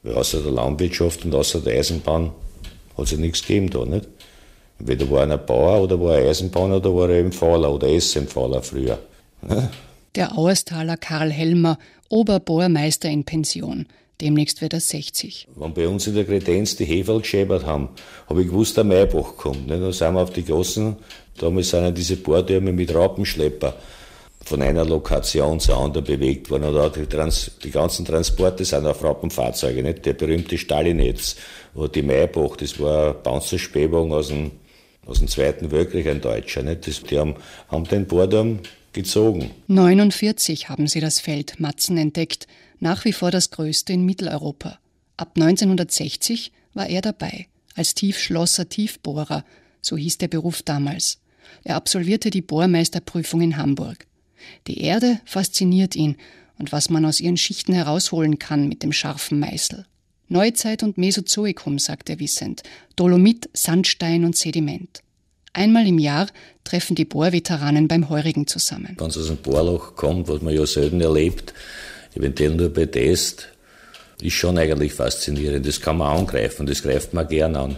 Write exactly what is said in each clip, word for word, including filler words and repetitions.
Weil außer der Landwirtschaft und außer der Eisenbahn hat es ja nichts gegeben da, nicht? Entweder war einer Bauer oder war er Eisenbahner oder war er ÖMVler oder S M Vler früher. Ja? Der Auerstaler Karl Helmer, Oberbohrmeister in Pension. Demnächst wird er sechzig. Wenn bei uns in der Kredenz die Heferl geschäbert haben, habe ich gewusst, der Maibach kommt. Nicht? Dann sind wir auf die Gassen, damals sind ja diese Bohrtürme mit Raupenschlepper von einer Lokation zur anderen bewegt worden. Oder die, Trans- die ganzen Transporte sind auf Raupenfahrzeuge. Nicht? Der berühmte Stalinetz oder die Maibach, das war ein Panzerspähwagen aus dem, aus dem Zweiten Weltkrieg, ein Deutscher. Nicht? Das, die haben, haben den Bohrturm gezogen. neunundvierzig haben sie das Feld Matzen entdeckt, nach wie vor das größte in Mitteleuropa. Ab neunzehnhundertsechzig war er dabei, als Tiefschlosser Tiefbohrer, so hieß der Beruf damals. Er absolvierte die Bohrmeisterprüfung in Hamburg. Die Erde fasziniert ihn und was man aus ihren Schichten herausholen kann mit dem scharfen Meißel. Neuzeit und Mesozoikum, sagt er wissend, Dolomit, Sandstein und Sediment. Einmal im Jahr treffen die Bohrveteranen beim Heurigen zusammen. Wenn es aus dem Bohrloch kommt, was man ja selten erlebt, eventuell nur bei Test, ist schon eigentlich faszinierend. Das kann man angreifen, das greift man gern an.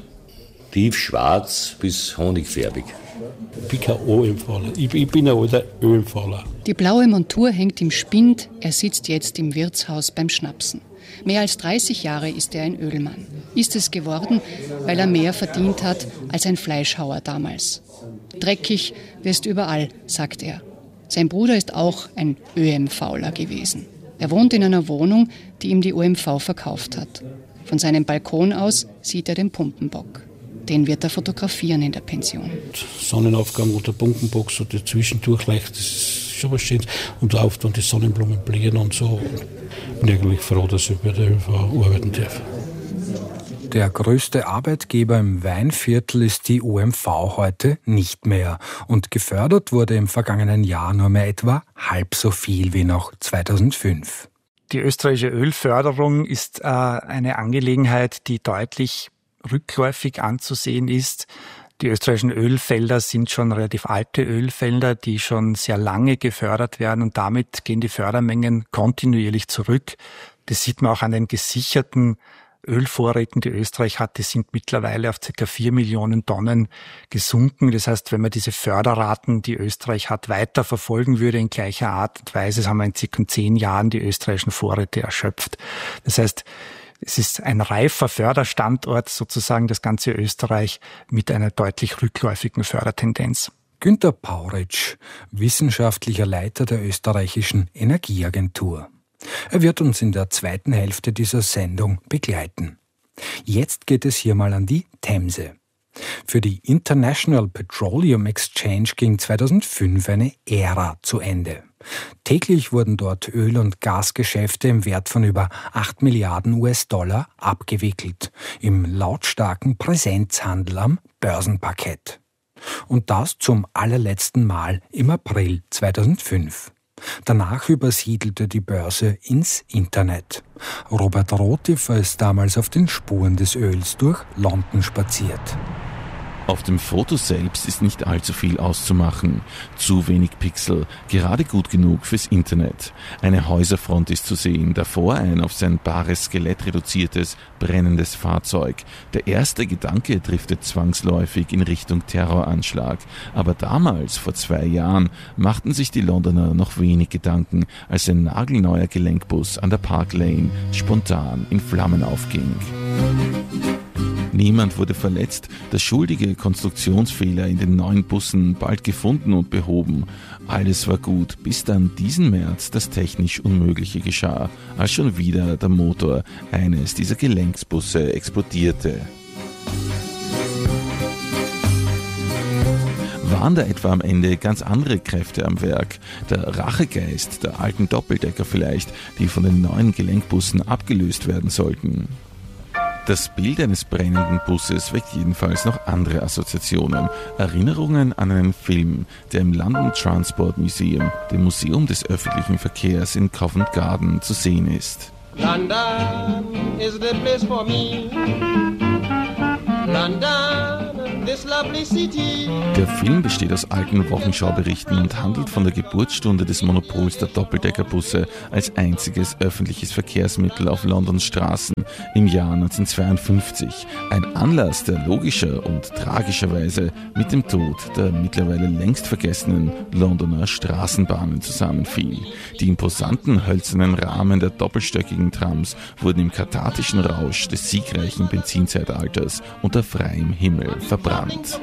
Tiefschwarz bis honigfärbig. Ich bin kein ÖMVler, ich bin ein alter ÖMVler. Die blaue Montur hängt im Spind, er sitzt jetzt im Wirtshaus beim Schnapsen. Mehr als dreißig Jahre ist er ein Ölmann. Ist es geworden, weil er mehr verdient hat als ein Fleischhauer damals. Dreckig wirst überall, sagt er. Sein Bruder ist auch ein ÖMVler gewesen. Er wohnt in einer Wohnung, die ihm die O M V verkauft hat. Von seinem Balkon aus sieht er den Pumpenbock. Den wird er fotografieren in der Pension. Sonnenaufgang und der Pumpenbock so zwischendurch leicht, das ist schon was Schönes. Und oft, wenn die Sonnenblumen blühen und so. Ich bin eigentlich froh, dass ich bei der Ö M V arbeiten darf. Der größte Arbeitgeber im Weinviertel ist die O M V heute nicht mehr. Und gefördert wurde im vergangenen Jahr nur mehr etwa halb so viel wie noch zweitausendfünf. Die österreichische Ölförderung ist äh, eine Angelegenheit, die deutlich rückläufig anzusehen ist. Die österreichischen Ölfelder sind schon relativ alte Ölfelder, die schon sehr lange gefördert werden und damit gehen die Fördermengen kontinuierlich zurück. Das sieht man auch an den gesicherten Ölvorräten, die Österreich hat, die sind mittlerweile auf ca. vier Millionen Tonnen gesunken. Das heißt, wenn man diese Förderraten, die Österreich hat, weiter verfolgen würde in gleicher Art und Weise, haben wir in ca. zehn Jahren die österreichischen Vorräte erschöpft. Das heißt, es ist ein reifer Förderstandort, sozusagen das ganze Österreich, mit einer deutlich rückläufigen Fördertendenz. Günter Pauritsch, wissenschaftlicher Leiter der österreichischen Energieagentur. Er wird uns in der zweiten Hälfte dieser Sendung begleiten. Jetzt geht es hier mal an die Themse. Für die International Petroleum Exchange ging zweitausendfünf eine Ära zu Ende. Täglich wurden dort Öl- und Gasgeschäfte im Wert von über acht Milliarden U S-Dollar abgewickelt, im lautstarken Präsenzhandel am Börsenparkett. Und das zum allerletzten Mal im April zweitausendfünf. Danach übersiedelte die Börse ins Internet. Robert Rothiffer ist damals auf den Spuren des Öls durch London spaziert. Auf dem Foto selbst ist nicht allzu viel auszumachen. Zu wenig Pixel, gerade gut genug fürs Internet. Eine Häuserfront ist zu sehen, davor ein auf sein bares Skelett reduziertes, brennendes Fahrzeug. Der erste Gedanke driftet zwangsläufig in Richtung Terroranschlag. Aber damals, vor zwei Jahren, machten sich die Londoner noch wenig Gedanken, als ein nagelneuer Gelenkbus an der Park Lane spontan in Flammen aufging. Niemand wurde verletzt, der schuldige Konstruktionsfehler in den neuen Bussen bald gefunden und behoben. Alles war gut, bis dann diesen März das technisch Unmögliche geschah, als schon wieder der Motor eines dieser Gelenksbusse explodierte. Waren da etwa am Ende ganz andere Kräfte am Werk? Der Rachegeist der alten Doppeldecker vielleicht, die von den neuen Gelenkbussen abgelöst werden sollten? Das Bild eines brennenden Busses weckt jedenfalls noch andere Assoziationen. Erinnerungen an einen Film, der im London Transport Museum, dem Museum des öffentlichen Verkehrs in Covent Garden, zu sehen ist. London is the place for me. London Der Film besteht aus alten Wochenschauberichten und handelt von der Geburtsstunde des Monopols der Doppeldeckerbusse als einziges öffentliches Verkehrsmittel auf Londons Straßen im Jahr neunzehnhundertzweiundfünfzig. Ein Anlass, der logischer und tragischerweise mit dem Tod der mittlerweile längst vergessenen Londoner Straßenbahnen zusammenfiel. Die imposanten hölzernen Rahmen der doppelstöckigen Trams wurden im kathartischen Rausch des siegreichen Benzinzeitalters unter freiem Himmel verbrannt.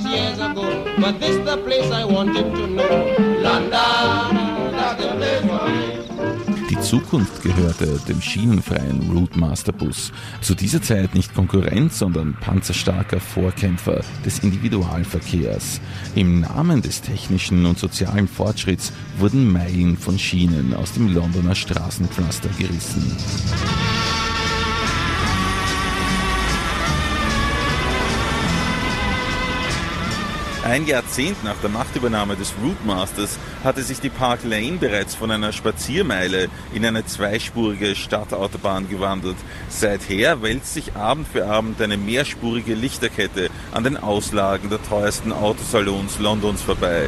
Die Zukunft gehörte dem schienenfreien Routemaster-Bus. Zu dieser Zeit nicht Konkurrent, sondern panzerstarker Vorkämpfer des Individualverkehrs. Im Namen des technischen und sozialen Fortschritts wurden Meilen von Schienen aus dem Londoner Straßenpflaster gerissen. Ein Jahrzehnt nach der Machtübernahme des Routemasters hatte sich die Park Lane bereits von einer Spaziermeile in eine zweispurige Stadtautobahn gewandelt. Seither wälzt sich Abend für Abend eine mehrspurige Lichterkette an den Auslagen der teuersten Autosalons Londons vorbei.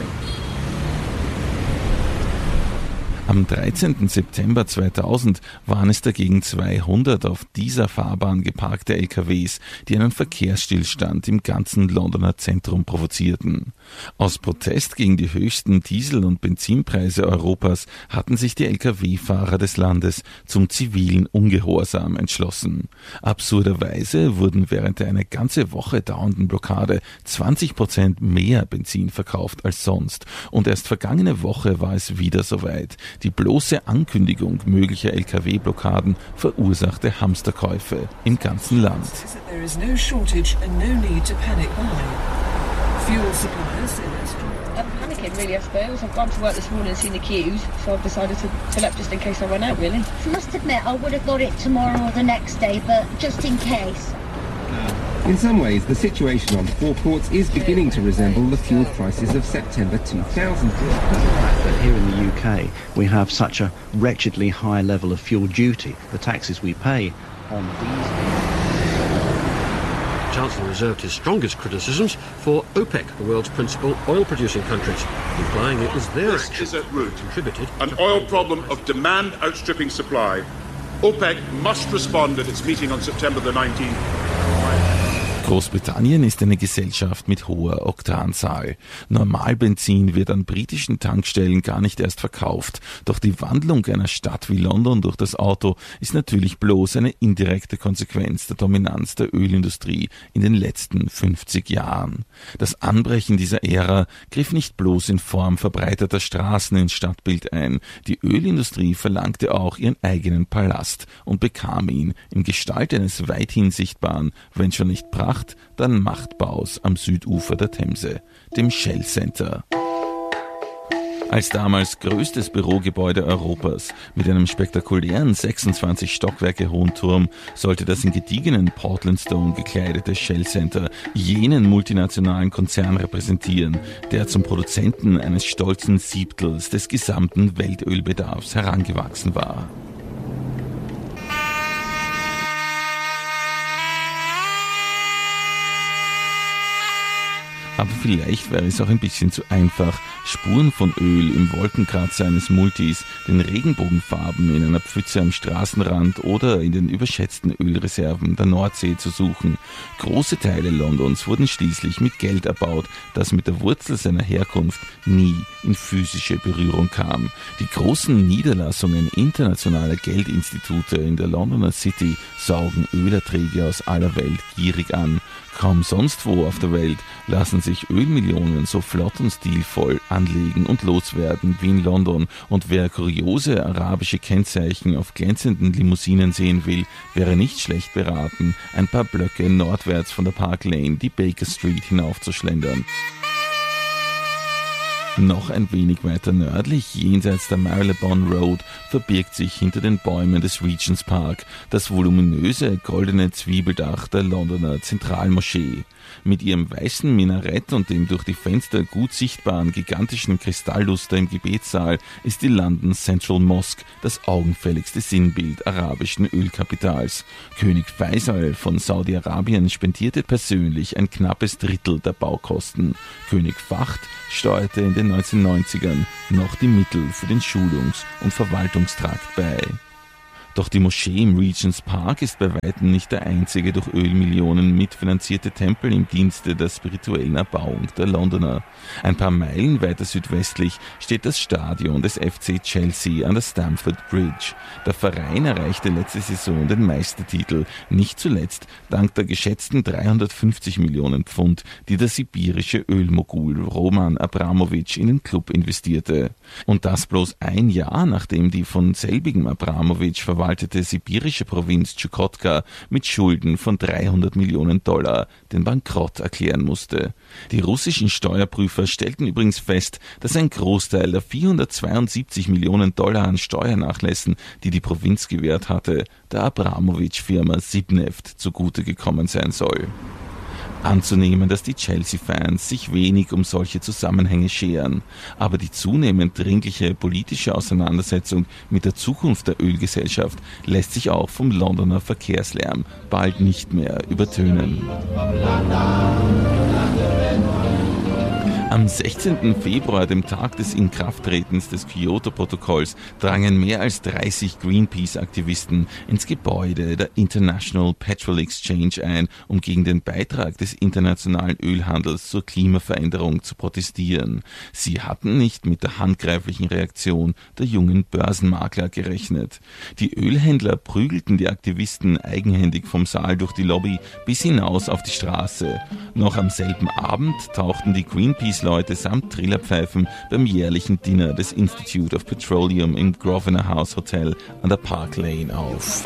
Am dreizehnten September zweitausend waren es dagegen zweihundert auf dieser Fahrbahn geparkte L K Ws, die einen Verkehrsstillstand im ganzen Londoner Zentrum provozierten. Aus Protest gegen die höchsten Diesel- und Benzinpreise Europas hatten sich die L K W-Fahrer des Landes zum zivilen Ungehorsam entschlossen. Absurderweise wurden während der eine ganze Woche dauernden Blockade zwanzig Prozent mehr Benzin verkauft als sonst. Und erst vergangene Woche war es wieder soweit. Die bloße Ankündigung möglicher L K W-Blockaden verursachte Hamsterkäufe im ganzen Land. I'm panicking really, I suppose. I've gone to work this morning and seen the queues, so I've decided to fill up just in case I run out, really. I must admit, I would have got it tomorrow or the next day, but just in case. In some ways, the situation on forecourts is beginning to resemble the fuel crisis of September two thousand. But here in the U K, we have such a wretchedly high level of fuel duty, the taxes we pay on diesel. The Chancellor reserved his strongest criticisms for OPEC, the world's principal oil-producing countries, implying it was their this action is at root contributed an oil problem of demand outstripping supply. OPEC must respond at its meeting on September the nineteenth. Großbritannien ist eine Gesellschaft mit hoher Oktanzahl. Normalbenzin wird an britischen Tankstellen gar nicht erst verkauft. Doch die Wandlung einer Stadt wie London durch das Auto ist natürlich bloß eine indirekte Konsequenz der Dominanz der Ölindustrie in den letzten fünfzig Jahren. Das Anbrechen dieser Ära griff nicht bloß in Form verbreiterter Straßen ins Stadtbild ein. Die Ölindustrie verlangte auch ihren eigenen Palast und bekam ihn in Gestalt eines weithin sichtbaren, wenn schon nicht Pracht, dann Machtbaus am Südufer der Themse, dem Shell Center. Als damals größtes Bürogebäude Europas mit einem spektakulären sechsundzwanzig Stockwerke hohen Turm sollte das in gediegenen Portland Stone gekleidete Shell Center jenen multinationalen Konzern repräsentieren, der zum Produzenten eines stolzen Siebtels des gesamten Weltölbedarfs herangewachsen war. Aber vielleicht wäre es auch ein bisschen zu einfach, Spuren von Öl im Wolkenkratzer eines Multis, den Regenbogenfarben in einer Pfütze am Straßenrand oder in den überschätzten Ölreserven der Nordsee zu suchen. Große Teile Londons wurden schließlich mit Geld erbaut, das mit der Wurzel seiner Herkunft nie in physische Berührung kam. Die großen Niederlassungen internationaler Geldinstitute in der Londoner City saugen Ölerträge aus aller Welt gierig an. Kaum sonst wo auf der Welt lassen sich Ölmillionen so flott und stilvoll anlegen und loswerden wie in London. Und wer kuriose arabische Kennzeichen auf glänzenden Limousinen sehen will, wäre nicht schlecht beraten, ein paar Blöcke nordwärts von der Park Lane die Baker Street hinaufzuschlendern. Noch ein wenig weiter nördlich, jenseits der Marylebone Road, verbirgt sich hinter den Bäumen des Regent's Park das voluminöse goldene Zwiebeldach der Londoner Zentralmoschee. Mit ihrem weißen Minarett und dem durch die Fenster gut sichtbaren gigantischen Kristallluster im Gebetssaal ist die London Central Mosque das augenfälligste Sinnbild arabischen Ölkapitals. König Faisal von Saudi-Arabien spendierte persönlich ein knappes Drittel der Baukosten. König Fahd steuerte in den neunzehnhundertneunzigern noch die Mittel für den Schulungs- und Verwaltungstrakt bei. Doch die Moschee im Regent's Park ist bei weitem nicht der einzige durch Ölmillionen mitfinanzierte Tempel im Dienste der spirituellen Erbauung der Londoner. Ein paar Meilen weiter südwestlich steht das Stadion des F C Chelsea an der Stamford Bridge. Der Verein erreichte letzte Saison den Meistertitel, nicht zuletzt dank der geschätzten dreihundertfünfzig Millionen Pfund, die der sibirische Ölmogul Roman Abramowitsch in den Club investierte. Und das bloß ein Jahr, nachdem die von selbigem Abramowitsch verwaltete sibirische Provinz Tschukotka mit Schulden von dreihundert Millionen Dollar den Bankrott erklären musste. Die russischen Steuerprüfer stellten übrigens fest, dass ein Großteil der vierhundertzweiundsiebzig Millionen Dollar an Steuernachlässen, die die Provinz gewährt hatte, der Abramowitsch-Firma Sibneft zugute gekommen sein soll. Anzunehmen, dass die Chelsea-Fans sich wenig um solche Zusammenhänge scheren, aber die zunehmend dringliche politische Auseinandersetzung mit der Zukunft der Ölgesellschaft lässt sich auch vom Londoner Verkehrslärm bald nicht mehr übertönen. Am sechzehnten Februar, dem Tag des Inkrafttretens des Kyoto-Protokolls, drangen mehr als dreißig Greenpeace-Aktivisten ins Gebäude der International Petrol Exchange ein, um gegen den Beitrag des internationalen Ölhandels zur Klimaveränderung zu protestieren. Sie hatten nicht mit der handgreiflichen Reaktion der jungen Börsenmakler gerechnet. Die Ölhändler prügelten die Aktivisten eigenhändig vom Saal durch die Lobby bis hinaus auf die Straße. Noch am selben Abend tauchten die Greenpeace Leute samt Trillerpfeifen beim jährlichen Dinner des Institute of Petroleum im Grosvenor House Hotel an der Park Lane auf.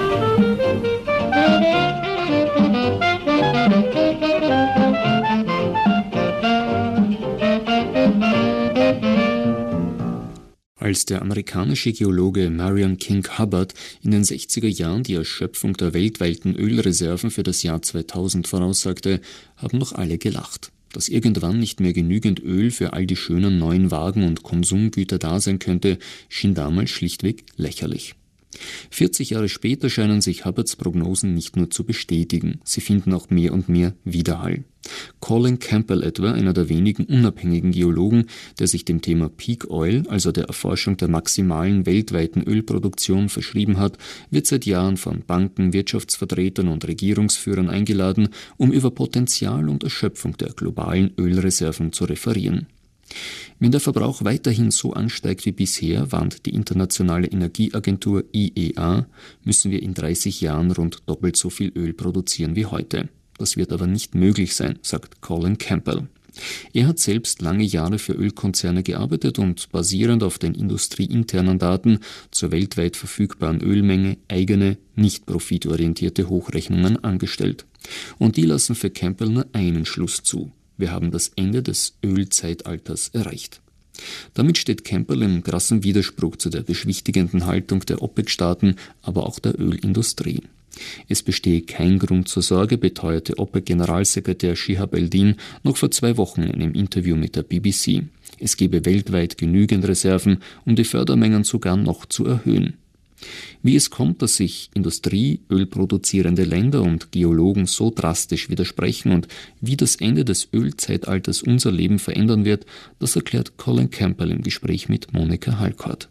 Als der amerikanische Geologe Marion King Hubbard in den sechziger Jahren die Erschöpfung der weltweiten Ölreserven für das Jahr zweitausend voraussagte, haben noch alle gelacht. Dass irgendwann nicht mehr genügend Öl für all die schönen neuen Wagen und Konsumgüter da sein könnte, schien damals schlichtweg lächerlich. vierzig Jahre später scheinen sich Hubbards Prognosen nicht nur zu bestätigen, sie finden auch mehr und mehr Widerhall. Colin Campbell etwa, einer der wenigen unabhängigen Geologen, der sich dem Thema Peak Oil, also der Erforschung der maximalen weltweiten Ölproduktion, verschrieben hat, wird seit Jahren von Banken, Wirtschaftsvertretern und Regierungsführern eingeladen, um über Potenzial und Erschöpfung der globalen Ölreserven zu referieren. Wenn der Verbrauch weiterhin so ansteigt wie bisher, warnt die Internationale Energieagentur I E A, müssen wir in dreißig Jahren rund doppelt so viel Öl produzieren wie heute. Das wird aber nicht möglich sein, sagt Colin Campbell. Er hat selbst lange Jahre für Ölkonzerne gearbeitet und basierend auf den industrieinternen Daten zur weltweit verfügbaren Ölmenge eigene, nicht profitorientierte Hochrechnungen angestellt. Und die lassen für Campbell nur einen Schluss zu. Wir haben das Ende des Ölzeitalters erreicht. Damit steht Campbell im krassen Widerspruch zu der beschwichtigenden Haltung der OPEC-Staaten, aber auch der Ölindustrie. Es bestehe kein Grund zur Sorge, beteuerte OPEC-Generalsekretär Shihab Eldin noch vor zwei Wochen in einem Interview mit der B B C. Es gebe weltweit genügend Reserven, um die Fördermengen sogar noch zu erhöhen. Wie es kommt, dass sich Industrie, ölproduzierende Länder und Geologen so drastisch widersprechen und wie das Ende des Ölzeitalters unser Leben verändern wird, das erklärt Colin Campbell im Gespräch mit Monika Halkort.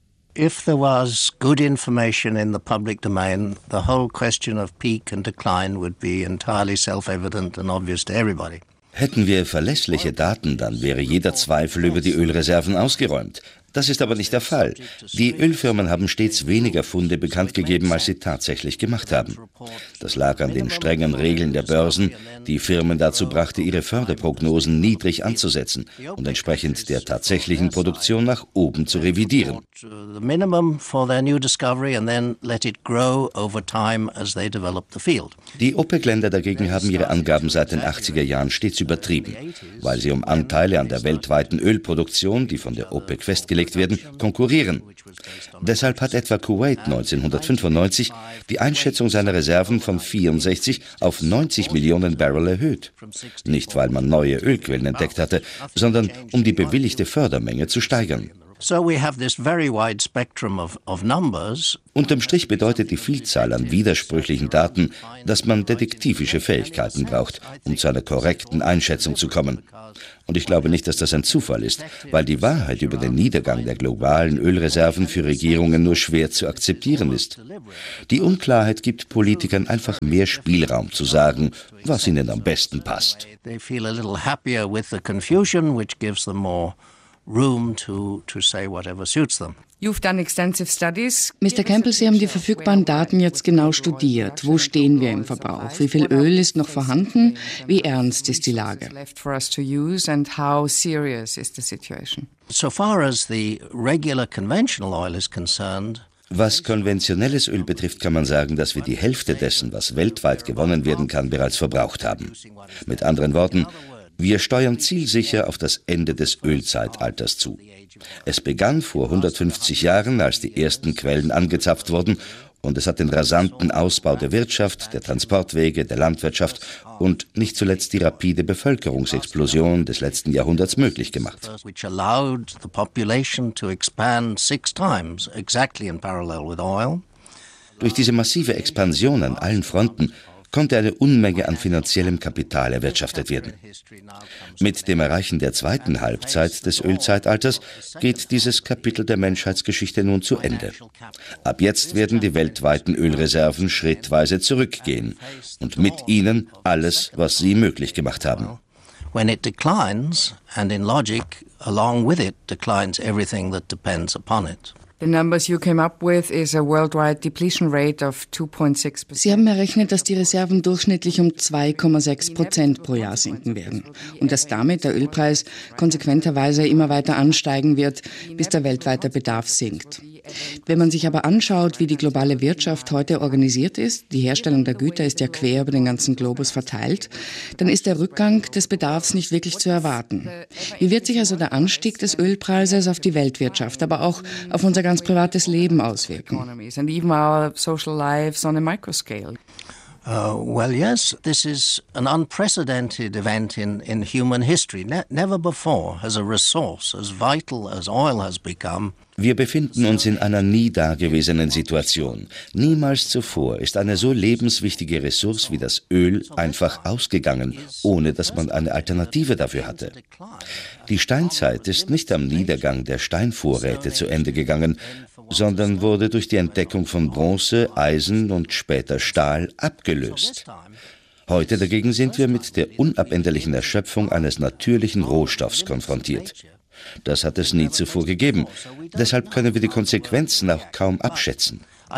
If there was good information in the public domain, the whole question of peak and decline would be entirely self-evident and obvious to everybody. Hätten wir verlässliche Daten, dann wäre jeder Zweifel über die Ölreserven ausgeräumt. Das ist aber nicht der Fall. Die Ölfirmen haben stets weniger Funde bekannt gegeben, als sie tatsächlich gemacht haben. Das lag an den strengen Regeln der Börsen, die Firmen dazu brachte, ihre Förderprognosen niedrig anzusetzen und entsprechend der tatsächlichen Produktion nach oben zu revidieren. Die OPEC-Länder dagegen haben ihre Angaben seit den achtziger Jahren stets übertrieben, weil sie um Anteile an der weltweiten Ölproduktion, die von der OPEC festgelegt werden, konkurrieren. Deshalb hat etwa Kuwait neunzehnhundertfünfundneunzig die Einschätzung seiner Reserven von vierundsechzig auf neunzig Millionen Barrel erhöht. Nicht, weil man neue Ölquellen entdeckt hatte, sondern um die bewilligte Fördermenge zu steigern. Unterm Strich bedeutet die Vielzahl an widersprüchlichen Daten, dass man detektivische Fähigkeiten braucht, um zu einer korrekten Einschätzung zu kommen. Und ich glaube nicht, dass das ein Zufall ist, weil die Wahrheit über den Niedergang der globalen Ölreserven für Regierungen nur schwer zu akzeptieren ist. Die Unklarheit gibt Politikern einfach mehr Spielraum zu sagen, was ihnen am besten passt. Room to, to say whatever suits them. You've done extensive studies. Mister Campbell, Sie haben die verfügbaren Daten jetzt genau studiert. Wo stehen wir im Verbrauch? Wie viel Öl ist noch vorhanden? Wie ernst ist die Lage? So far as the regular conventional oil is concerned, was konventionelles Öl betrifft, kann man sagen, dass wir die Hälfte dessen, was weltweit gewonnen werden kann, bereits verbraucht haben. Mit anderen Worten, wir steuern zielsicher auf das Ende des Ölzeitalters zu. Es begann vor hundertfünfzig Jahren, als die ersten Quellen angezapft wurden, und es hat den rasanten Ausbau der Wirtschaft, der Transportwege, der Landwirtschaft und nicht zuletzt die rapide Bevölkerungsexplosion des letzten Jahrhunderts möglich gemacht. Durch diese massive Expansion an allen Fronten konnte eine Unmenge an finanziellem Kapital erwirtschaftet werden. Mit dem Erreichen der zweiten Halbzeit des Ölzeitalters geht dieses Kapitel der Menschheitsgeschichte nun zu Ende. Ab jetzt werden die weltweiten Ölreserven schrittweise zurückgehen und mit ihnen alles, was sie möglich gemacht haben. When it declines, and in logic, along with it declines everything that depends upon it. Sie haben errechnet, dass die Reserven durchschnittlich um zwei Komma sechs Prozent pro Jahr sinken werden und dass damit der Ölpreis konsequenterweise immer weiter ansteigen wird, bis der weltweite Bedarf sinkt. Wenn man sich aber anschaut, wie die globale Wirtschaft heute organisiert ist, die Herstellung der Güter ist ja quer über den ganzen Globus verteilt, dann ist der Rückgang des Bedarfs nicht wirklich zu erwarten. Wie wird sich also der Anstieg des Ölpreises auf die Weltwirtschaft, aber auch auf unser ganz privates Leben auswirken? Uh, well, yes, this is an unprecedented event in, in human history. Ne- never before has a resource as vital as oil has become. Wir befinden uns in einer nie dagewesenen Situation. Niemals zuvor ist eine so lebenswichtige Ressource wie das Öl einfach ausgegangen, ohne dass man eine Alternative dafür hatte. Die Steinzeit ist nicht am Niedergang der Steinvorräte zu Ende gegangen, sondern wurde durch die Entdeckung von Bronze, Eisen und später Stahl abgelöst. Heute dagegen sind wir mit der unabänderlichen Erschöpfung eines natürlichen Rohstoffs konfrontiert. Das hat es nie zuvor gegeben. Deshalb können wir die Konsequenzen auch kaum abschätzen.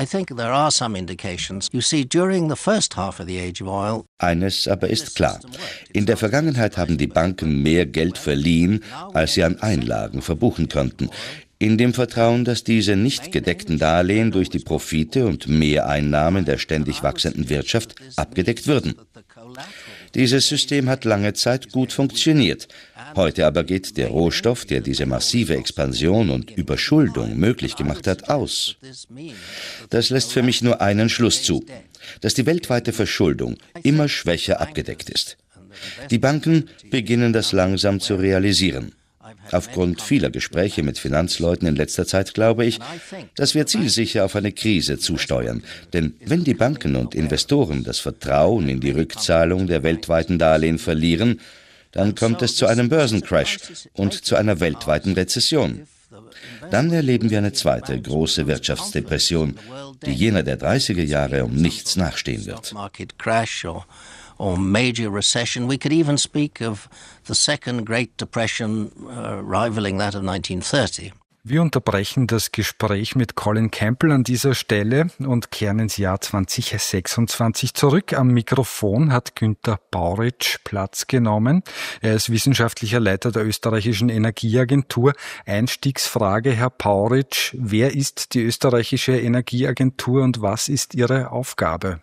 Eines aber ist klar. In der Vergangenheit haben die Banken mehr Geld verliehen, als sie an Einlagen verbuchen konnten, in dem Vertrauen, dass diese nicht gedeckten Darlehen durch die Profite und Mehreinnahmen der ständig wachsenden Wirtschaft abgedeckt würden. Dieses System hat lange Zeit gut funktioniert. Heute aber geht der Rohstoff, der diese massive Expansion und Überschuldung möglich gemacht hat, aus. Das lässt für mich nur einen Schluss zu, dass die weltweite Verschuldung immer schwächer abgedeckt ist. Die Banken beginnen das langsam zu realisieren. Aufgrund vieler Gespräche mit Finanzleuten in letzter Zeit glaube ich, dass wir zielsicher auf eine Krise zusteuern. Denn wenn die Banken und Investoren das Vertrauen in die Rückzahlung der weltweiten Darlehen verlieren, dann kommt es zu einem Börsencrash und zu einer weltweiten Rezession. Dann erleben wir eine zweite große Wirtschaftsdepression, die jener der dreißiger Jahre um nichts nachstehen wird. Or major recession. We could even speak of the second Great Depression uh, rivaling that of nineteen thirty. Wir unterbrechen das Gespräch mit Colin Campbell an dieser Stelle und kehren ins Jahr zweitausendsechsundzwanzig zurück. Am Mikrofon hat Günther Bauritsch Platz genommen. Er ist wissenschaftlicher Leiter der österreichischen Energieagentur. Einstiegsfrage, Herr Bauritsch, wer ist die österreichische Energieagentur und was ist ihre Aufgabe?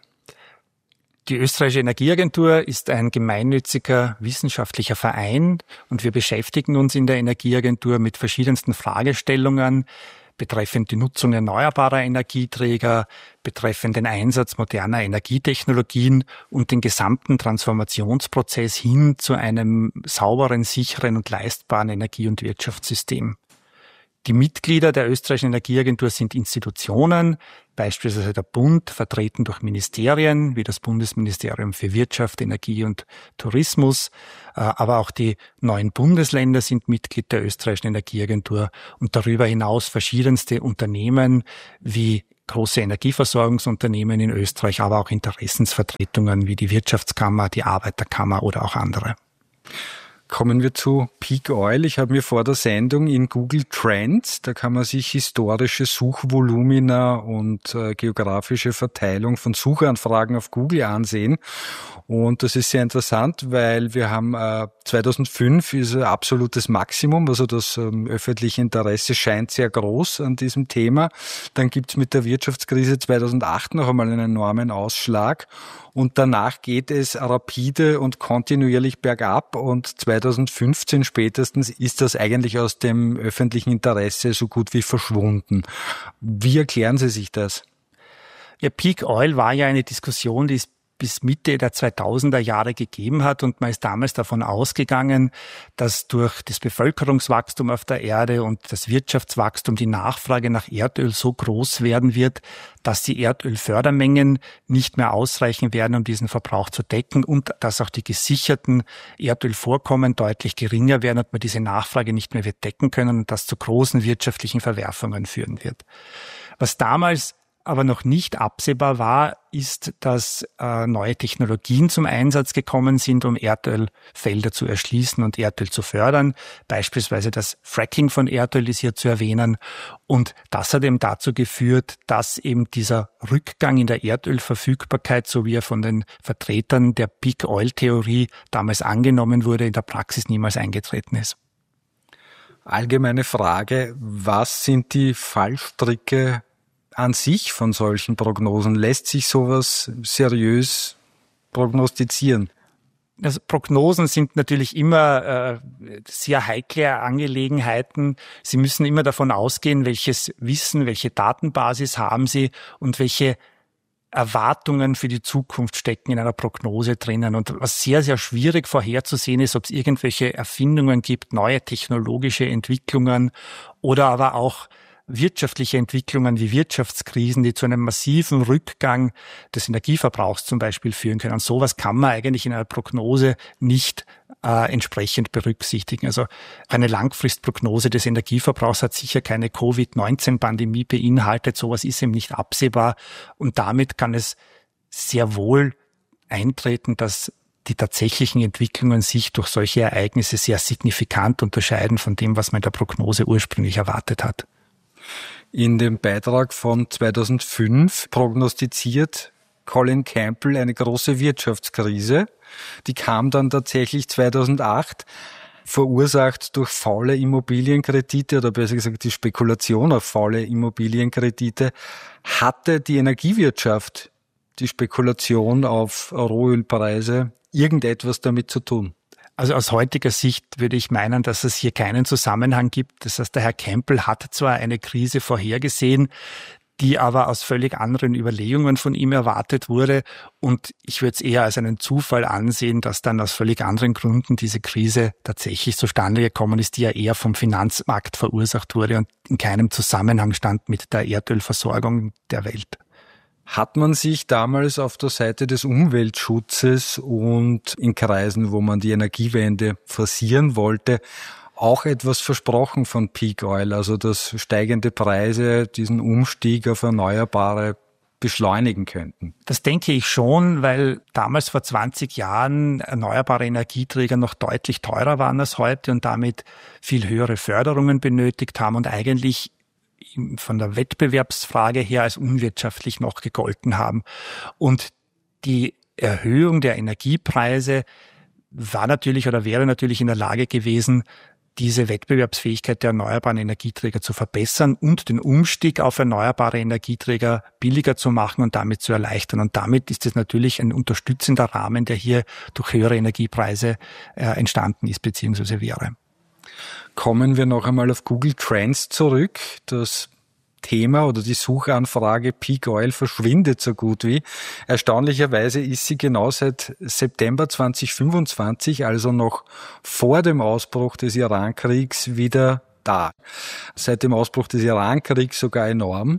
Die österreichische Energieagentur ist ein gemeinnütziger wissenschaftlicher Verein und wir beschäftigen uns in der Energieagentur mit verschiedensten Fragestellungen betreffend die Nutzung erneuerbarer Energieträger, betreffend den Einsatz moderner Energietechnologien und den gesamten Transformationsprozess hin zu einem sauberen, sicheren und leistbaren Energie- und Wirtschaftssystem. Die Mitglieder der österreichischen Energieagentur sind Institutionen, beispielsweise der Bund, vertreten durch Ministerien wie das Bundesministerium für Wirtschaft, Energie und Tourismus, aber auch die neuen Bundesländer sind Mitglied der österreichischen Energieagentur und darüber hinaus verschiedenste Unternehmen wie große Energieversorgungsunternehmen in Österreich, aber auch Interessensvertretungen wie die Wirtschaftskammer, die Arbeiterkammer oder auch andere. Kommen wir zu Peak Oil. Ich habe mir vor der Sendung in Google Trends, da kann man sich historische Suchvolumina und äh, geografische Verteilung von Suchanfragen auf Google ansehen. Und das ist sehr interessant, weil wir haben äh, zweitausendfünf ist ein absolutes Maximum, also das ähm, öffentliche Interesse scheint sehr groß an diesem Thema. Dann gibt's mit der Wirtschaftskrise zweitausendacht noch einmal einen enormen Ausschlag. Und danach geht es rapide und kontinuierlich bergab und zweitausendfünfzehn spätestens ist das eigentlich aus dem öffentlichen Interesse so gut wie verschwunden. Wie erklären Sie sich das? Ja, Peak Oil war ja eine Diskussion, die es bis Mitte der zweitausender Jahre gegeben hat und man ist damals davon ausgegangen, dass durch das Bevölkerungswachstum auf der Erde und das Wirtschaftswachstum die Nachfrage nach Erdöl so groß werden wird, dass die Erdölfördermengen nicht mehr ausreichen werden, um diesen Verbrauch zu decken und dass auch die gesicherten Erdölvorkommen deutlich geringer werden und man diese Nachfrage nicht mehr wird decken können und das zu großen wirtschaftlichen Verwerfungen führen wird. Was damals aber noch nicht absehbar war, ist, dass äh, neue Technologien zum Einsatz gekommen sind, um Erdölfelder zu erschließen und Erdöl zu fördern. Beispielsweise das Fracking von Erdöl ist hier zu erwähnen. Und das hat eben dazu geführt, dass eben dieser Rückgang in der Erdölverfügbarkeit, so wie er von den Vertretern der Peak-Oil-Theorie damals angenommen wurde, in der Praxis niemals eingetreten ist. Allgemeine Frage, was sind die Fallstricke an sich von solchen Prognosen? Lässt sich sowas seriös prognostizieren? Also Prognosen sind natürlich immer äh, sehr heikle Angelegenheiten. Sie müssen immer davon ausgehen, welches Wissen, welche Datenbasis haben Sie und welche Erwartungen für die Zukunft stecken in einer Prognose drinnen. Und was sehr, sehr schwierig vorherzusehen ist, ob es irgendwelche Erfindungen gibt, neue technologische Entwicklungen oder aber auch wirtschaftliche Entwicklungen wie Wirtschaftskrisen, die zu einem massiven Rückgang des Energieverbrauchs zum Beispiel führen können. Und sowas kann man eigentlich in einer Prognose nicht äh, entsprechend berücksichtigen. Also eine Langfristprognose des Energieverbrauchs hat sicher keine Covid neunzehn Pandemie beinhaltet. Sowas ist eben nicht absehbar. Und damit kann es sehr wohl eintreten, dass die tatsächlichen Entwicklungen sich durch solche Ereignisse sehr signifikant unterscheiden von dem, was man in der Prognose ursprünglich erwartet hat. In dem Beitrag von zweitausendfünf prognostiziert Colin Campbell eine große Wirtschaftskrise. Die kam dann tatsächlich zweitausendacht, verursacht durch faule Immobilienkredite oder besser gesagt die Spekulation auf faule Immobilienkredite. Hatte die Energiewirtschaft, die Spekulation auf Rohölpreise, irgendetwas damit zu tun? Also aus heutiger Sicht würde ich meinen, dass es hier keinen Zusammenhang gibt. Das heißt, der Herr Campbell hat zwar eine Krise vorhergesehen, die aber aus völlig anderen Überlegungen von ihm erwartet wurde. Und ich würde es eher als einen Zufall ansehen, dass dann aus völlig anderen Gründen diese Krise tatsächlich zustande gekommen ist, die ja eher vom Finanzmarkt verursacht wurde und in keinem Zusammenhang stand mit der Erdölversorgung der Welt. Hat man sich damals auf der Seite des Umweltschutzes und in Kreisen, wo man die Energiewende forcieren wollte, auch etwas versprochen von Peak Oil, also dass steigende Preise diesen Umstieg auf Erneuerbare beschleunigen könnten? Das denke ich schon, weil damals vor zwanzig Jahren erneuerbare Energieträger noch deutlich teurer waren als heute und damit viel höhere Förderungen benötigt haben und eigentlich von der Wettbewerbsfrage her als unwirtschaftlich noch gegolten haben. Und die Erhöhung der Energiepreise war natürlich oder wäre natürlich in der Lage gewesen, diese Wettbewerbsfähigkeit der erneuerbaren Energieträger zu verbessern und den Umstieg auf erneuerbare Energieträger billiger zu machen und damit zu erleichtern. Und damit ist es natürlich ein unterstützender Rahmen, der hier durch höhere Energiepreise äh, entstanden ist bzw. wäre. Kommen wir noch einmal auf Google Trends zurück. Das Thema oder die Suchanfrage Peak Oil verschwindet so gut wie. Erstaunlicherweise ist sie genau seit September zweitausendfünfundzwanzig, also noch vor dem Ausbruch des Irankriegs, wieder da. Seit dem Ausbruch des Irankriegs sogar enorm.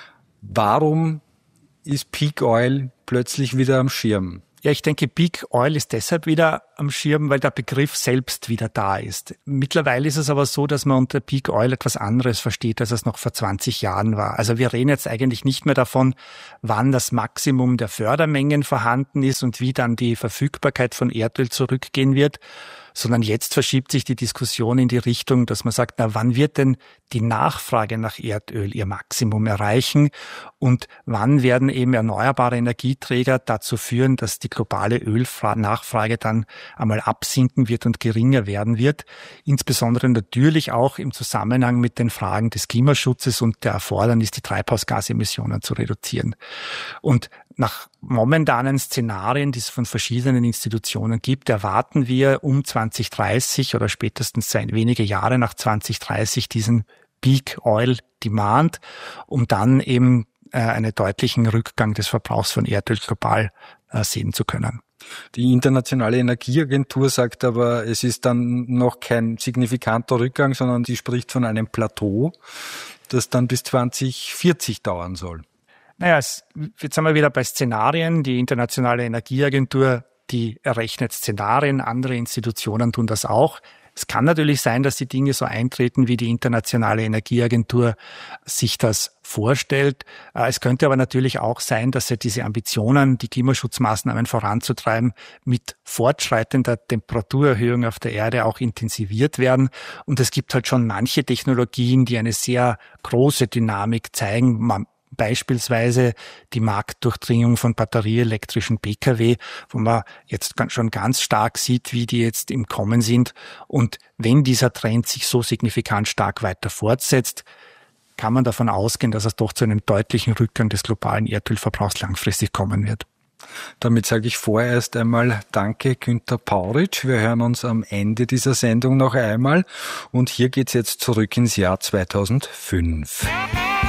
Warum ist Peak Oil plötzlich wieder am Schirm? Ja, ich denke, Peak Oil ist deshalb wieder am Schirm, weil der Begriff selbst wieder da ist. Mittlerweile ist es aber so, dass man unter Peak Oil etwas anderes versteht, als es noch vor zwanzig Jahren war. Also wir reden jetzt eigentlich nicht mehr davon, wann das Maximum der Fördermengen vorhanden ist und wie dann die Verfügbarkeit von Erdöl zurückgehen wird, sondern jetzt verschiebt sich die Diskussion in die Richtung, dass man sagt, na, wann wird denn die Nachfrage nach Erdöl ihr Maximum erreichen und wann werden eben erneuerbare Energieträger dazu führen, dass die globale Ölnachfrage dann einmal absinken wird und geringer werden wird, insbesondere natürlich auch im Zusammenhang mit den Fragen des Klimaschutzes und der Erfordernis, die Treibhausgasemissionen zu reduzieren. Und nach momentanen Szenarien, die es von verschiedenen Institutionen gibt, erwarten wir um zwanzig dreißig oder spätestens wenige Jahre nach zwanzig dreißig diesen Peak Oil Demand, um dann eben äh, einen deutlichen Rückgang des Verbrauchs von Erdöl global äh, sehen zu können. Die Internationale Energieagentur sagt aber, es ist dann noch kein signifikanter Rückgang, sondern sie spricht von einem Plateau, das dann bis zwanzig vierzig dauern soll. Naja, es, jetzt sind wir wieder bei Szenarien. Die Internationale Energieagentur, die errechnet Szenarien, andere Institutionen tun das auch. Es kann natürlich sein, dass die Dinge so eintreten, wie die Internationale Energieagentur sich das vorstellt. Es könnte aber natürlich auch sein, dass ja diese Ambitionen, die Klimaschutzmaßnahmen voranzutreiben, mit fortschreitender Temperaturerhöhung auf der Erde auch intensiviert werden. Und es gibt halt schon manche Technologien, die eine sehr große Dynamik zeigen. Man Beispielsweise die Marktdurchdringung von batterieelektrischen Pkw, wo man jetzt schon ganz stark sieht, wie die jetzt im Kommen sind. Und wenn dieser Trend sich so signifikant stark weiter fortsetzt, kann man davon ausgehen, dass es doch zu einem deutlichen Rückgang des globalen Erdölverbrauchs langfristig kommen wird. Damit sage ich vorerst einmal Danke, Günther Pauritsch. Wir hören uns am Ende dieser Sendung noch einmal. Und hier geht's jetzt zurück ins Jahr zweitausendfünf.